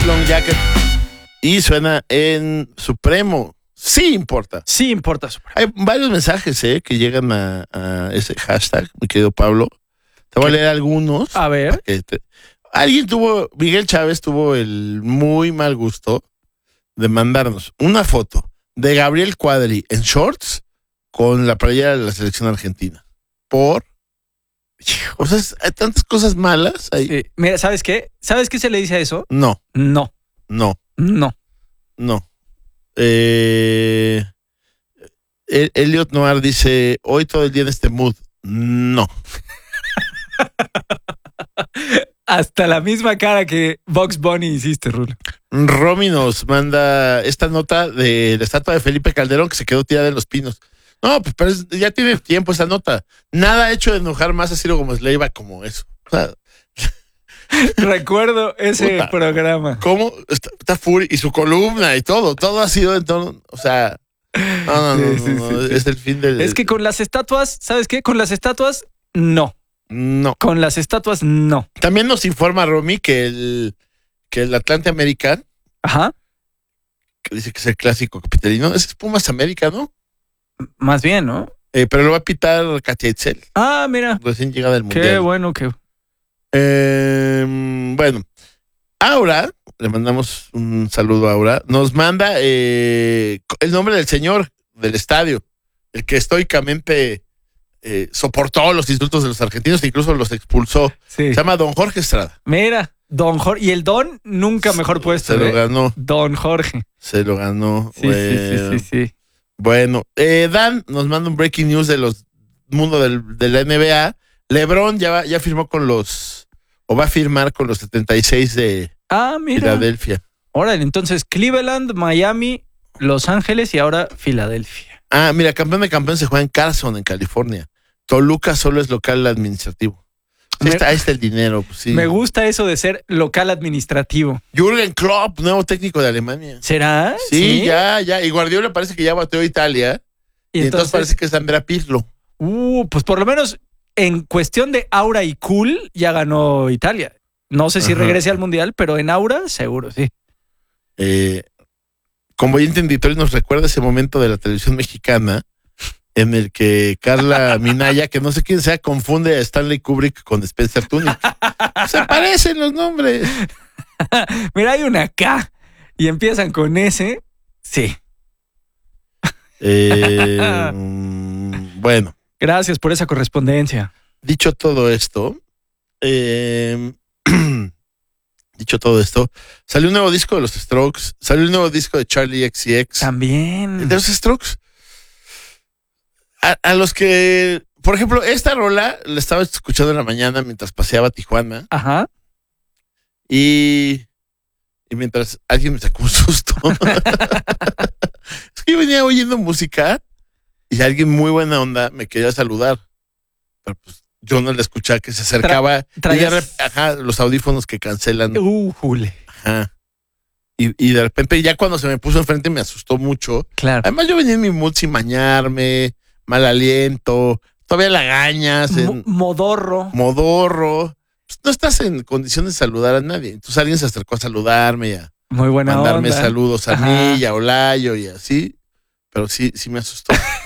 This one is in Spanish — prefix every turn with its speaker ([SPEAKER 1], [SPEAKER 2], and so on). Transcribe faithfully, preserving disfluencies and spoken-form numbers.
[SPEAKER 1] Long Jacket. Y suena en Supremo. Sí importa.
[SPEAKER 2] Sí importa, Supremo.
[SPEAKER 1] Hay varios mensajes eh, que llegan a, a ese hashtag, mi querido Pablo. Te voy a leer algunos.
[SPEAKER 2] A ver.
[SPEAKER 1] Te... Alguien tuvo, Miguel Chávez tuvo el muy mal gusto de mandarnos una foto de Gabriel Cuadri en shorts con la playera de la selección argentina. Por... O sea, hay tantas cosas malas ahí.
[SPEAKER 2] Sí. Mira, ¿sabes qué? ¿Sabes qué se le dice a eso?
[SPEAKER 1] No.
[SPEAKER 2] No.
[SPEAKER 1] No.
[SPEAKER 2] No.
[SPEAKER 1] No. Eh, Elliot Noir dice, hoy todo el día en este mood. No.
[SPEAKER 2] Hasta la misma cara que Bugs Bunny hiciste, Rulo.
[SPEAKER 1] Romy nos manda esta nota de la estatua de Felipe Calderón que se quedó tirada en Los Pinos. No, pues pero es, ya tiene tiempo esa nota. Nada ha hecho de enojar más a Ciro Gómez Leiva como eso. O sea,
[SPEAKER 2] recuerdo ese Puta, programa.
[SPEAKER 1] ¿Cómo? Está, está Fury y su columna y todo. Todo ha sido en torno. O sea, no, no, no, sí, sí, no, sí, sí. Es el fin del.
[SPEAKER 2] Es que con las estatuas, ¿sabes qué? Con las estatuas, no.
[SPEAKER 1] No.
[SPEAKER 2] Con las estatuas, no.
[SPEAKER 1] También nos informa Romy que el, que el Atlante American.
[SPEAKER 2] Ajá.
[SPEAKER 1] Que dice que es el clásico capitalino. Es Pumas América, ¿no?
[SPEAKER 2] Más bien, ¿no?
[SPEAKER 1] Eh, pero lo va a pitar Katia Itzel.
[SPEAKER 2] Ah, mira.
[SPEAKER 1] Recién llegada del mundial.
[SPEAKER 2] Qué bueno, qué.
[SPEAKER 1] Eh, bueno, Aura, le mandamos un saludo a Aura, nos manda eh, el nombre del señor del estadio, el que estoicamente eh, soportó los insultos de los argentinos e incluso los expulsó.
[SPEAKER 2] Sí.
[SPEAKER 1] Se llama Don Jorge Estrada.
[SPEAKER 2] Mira, Don Jorge. Y el Don nunca mejor puesto.
[SPEAKER 1] Se lo
[SPEAKER 2] ¿eh?
[SPEAKER 1] ganó.
[SPEAKER 2] Don Jorge.
[SPEAKER 1] Se lo ganó.
[SPEAKER 2] Sí,
[SPEAKER 1] bueno,
[SPEAKER 2] sí, sí, sí, sí.
[SPEAKER 1] Bueno, eh, Dan nos manda un breaking news de los mundo del, de la N B A. LeBron ya, va, ya firmó con los, o va a firmar con los setenta y seis de
[SPEAKER 2] ah, mira.
[SPEAKER 1] Filadelfia.
[SPEAKER 2] Órale, entonces Cleveland, Miami, Los Ángeles y ahora Filadelfia.
[SPEAKER 1] Ah, mira, campeón de campeón se juega en Carson, en California. Toluca solo es local administrativo. Sí,
[SPEAKER 2] me,
[SPEAKER 1] está, ahí está el dinero. Pues, sí.
[SPEAKER 2] Me gusta eso de ser local administrativo.
[SPEAKER 1] Jürgen Klopp, nuevo técnico de Alemania.
[SPEAKER 2] ¿Será?
[SPEAKER 1] Sí, sí, ya, ya. Y Guardiola parece que ya bateó a Italia. Y, y entonces, entonces parece que es Andrea Pirlo.
[SPEAKER 2] Uh, pues por lo menos en cuestión de aura y cool ya ganó Italia. No sé si Ajá. regrese al Mundial, pero en aura seguro, sí.
[SPEAKER 1] Eh, como ya entendí, nos recuerda ese momento de la televisión mexicana en el que Carla Minaya, que no sé quién sea, confunde a Stanley Kubrick con Spencer Tunick. Se parecen los nombres.
[SPEAKER 2] Mira, hay una K y empiezan con S. Sí.
[SPEAKER 1] Eh, bueno.
[SPEAKER 2] Gracias por esa correspondencia.
[SPEAKER 1] Dicho todo esto, eh, dicho todo esto, salió un nuevo disco de los Strokes, salió un nuevo disco de Charlie X C X.
[SPEAKER 2] También.
[SPEAKER 1] De los Strokes. A, a los que, por ejemplo, esta rola la estaba escuchando en la mañana mientras paseaba a Tijuana.
[SPEAKER 2] Ajá.
[SPEAKER 1] Y, y mientras alguien me sacó un susto. Es que yo venía oyendo música y alguien muy buena onda me quería saludar. Pero pues yo no le escuchaba que se acercaba.
[SPEAKER 2] Tra-
[SPEAKER 1] y de repente, ajá, los audífonos que cancelan.
[SPEAKER 2] Uh, jule.
[SPEAKER 1] Ajá. Y, y de repente ya cuando se me puso enfrente me asustó mucho.
[SPEAKER 2] Claro.
[SPEAKER 1] Además yo venía en mi mood sin bañarme, mal aliento, todavía lagañas. En,
[SPEAKER 2] modorro.
[SPEAKER 1] Modorro. Pues no estás en condiciones de saludar a nadie. Entonces alguien se acercó a saludarme y a
[SPEAKER 2] Muy buena
[SPEAKER 1] mandarme
[SPEAKER 2] onda.
[SPEAKER 1] saludos a
[SPEAKER 2] Ajá.
[SPEAKER 1] mí y a Olayo y así. Pero sí, sí me asustó.